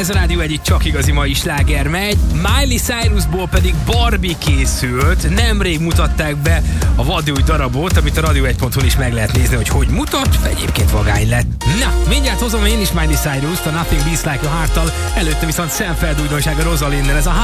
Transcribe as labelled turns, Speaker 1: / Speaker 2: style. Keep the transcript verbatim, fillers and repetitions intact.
Speaker 1: ez a Rádió egyik csak igazi mai sláger megy. Miley Cyrusból pedig Barbie készült. Nemrég mutatták be a vadúj darabot, amit a radio egy pont hu-n is meg lehet nézni, hogy hogy mutat. Egyébként vagány lett. Na, mindjárt hozom én is Miley Cyrus-t a Nothing Beats Like a Heart-tal. Előtte viszont szemfeldújdonság a Rosalind-nel. Ez a